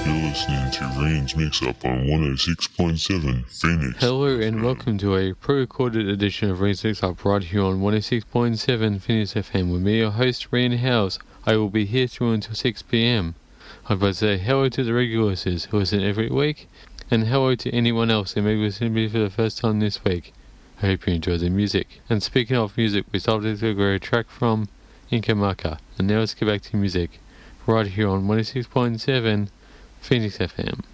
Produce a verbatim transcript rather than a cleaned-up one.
You're listening to Rain's Mix-Up on one oh six point seven Phoenix. Hello and welcome to a pre-recorded edition of Rain's Mix-Up right here on one oh six point seven Phoenix F M with me, your host, Rain House. I will be here through until six p.m. I'd like to say hello to the regulars who listen every week, and hello to anyone else who may listen to me for the first time this week. I hope you enjoy the music. And speaking of music, we started to go a track from Inca Maka, and now let's get back to music right here on one oh six point seven Phoenix F M.